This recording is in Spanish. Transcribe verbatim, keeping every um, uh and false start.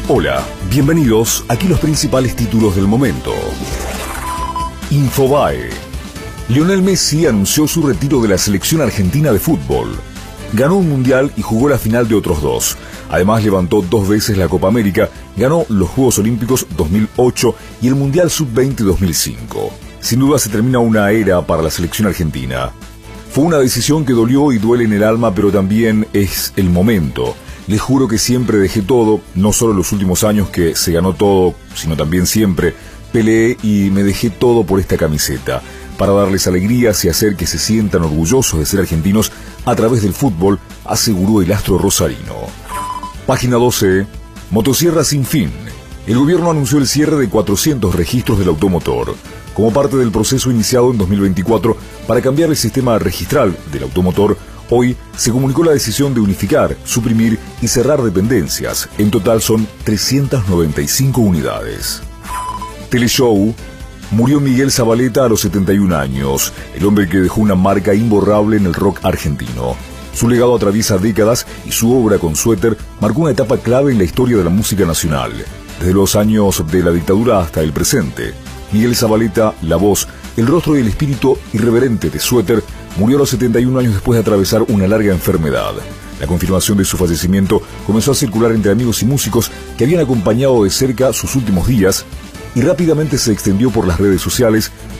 Hola, bienvenidos. Aquí los principales títulos del momento. Infobae. Lionel Messi anunció su retiro de la selección argentina de fútbol. Ganó un mundial y jugó la final de otros dos. Además levantó dos veces la Copa América, ganó los Juegos Olímpicos dos mil ocho y el Mundial sub veinte dos mil cinco. Sin duda se termina una era para la selección argentina. Fue una decisión que dolió y duele en el alma, pero también es el momento. Les juro que siempre dejé todo, no solo en los últimos años que se ganó todo, sino también siempre. Peleé y me dejé todo por esta camiseta, para darles alegrías y hacer que se sientan orgullosos de ser argentinos a través del fútbol, aseguró el astro rosarino. Página doce. Motosierra sin fin. El gobierno anunció el cierre de cuatrocientos registros del automotor, como parte del proceso iniciado en dos mil veinticuatro para cambiar el sistema registral del automotor. Hoy se comunicó la decisión de unificar, suprimir y cerrar dependencias. En total son trescientas noventa y cinco unidades. Teleshow. Murió Miguel Zavaleta a los setenta y un años, el hombre que dejó una marca imborrable en el rock argentino. Su legado atraviesa décadas y su obra con Suéter marcó una etapa clave en la historia de la música nacional, desde los años de la dictadura hasta el presente. Miguel Zavaleta, la voz, el rostro y el espíritu irreverente de Suéter, murió a los setenta y un años después de atravesar una larga enfermedad. La confirmación de su fallecimiento comenzó a circular entre amigos y músicos que habían acompañado de cerca sus últimos días y rápidamente se extendió por las redes sociales,